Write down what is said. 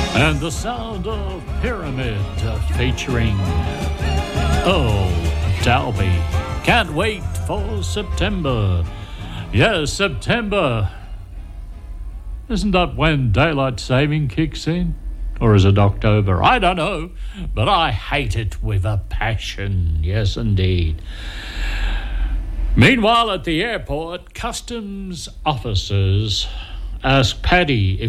And the sound of Pyramid featuring Earl Dalby. Can't wait for September. Yes, September. Isn't that when daylight saving kicks in? Or is it October? I don't know. But I hate it with a passion. Yes, indeed. Meanwhile, at the airport, customs officers ask Paddy if